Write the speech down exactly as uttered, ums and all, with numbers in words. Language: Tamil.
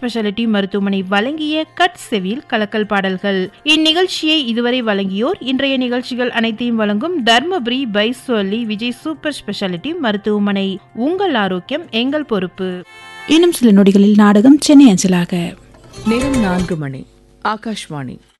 ஸ்பெஷாலிட்டி மருத்துவமனை வழங்கிய கட் செவியில் கலக்கல் பாடல்கள். இந்நிகழ்ச்சியை இதுவரை வழங்கியோர் இன்றைய நிகழ்ச்சிகள் அனைத்தையும் வழங்கும் தர்மபுரி பைசோலி விஜய் சூப்பர் ஸ்பெஷாலிட்டி மருத்துவமனை. உங்கள் ஆரோக்கியம் எங்கள் பொறுப்பு. இன்னும் சில நொடிகளில் நாடகம் சென்னை அஞ்சலாக. நேரம் நான்கு மணி. ஆகாஷ்வாணி.